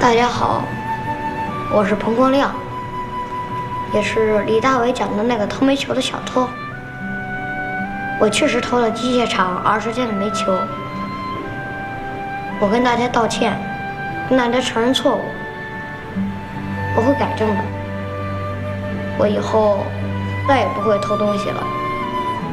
大家好，我是彭光亮，也是李大伟讲的那个偷煤球的小偷。我确实偷了机械厂20件的煤球，我跟大家道歉，跟大家承认错误，我会改正的。我以后再也不会偷东西了。